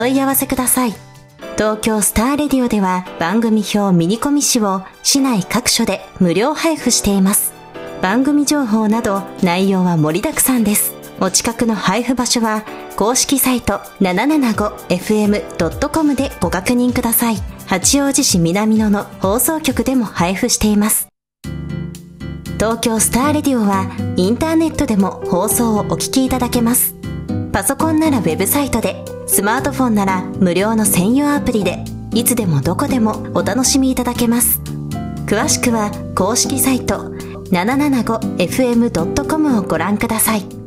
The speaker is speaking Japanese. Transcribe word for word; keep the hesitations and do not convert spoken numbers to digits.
問い合わせください。東京スターレディオでは番組表ミニコミ誌を市内各所で無料配布しています。番組情報など内容は盛りだくさんです。お近くの配布場所は公式サイト ななななごエフエムドットコム でご確認ください。八王子市南野の放送局でも配布しています。東京スターレディオはインターネットでも放送をお聞きいただけます。パソコンならウェブサイトで、スマートフォンなら無料の専用アプリで、いつでもどこでもお楽しみいただけます。詳しくは公式サイト ななななごエフエムドットコム をご覧ください。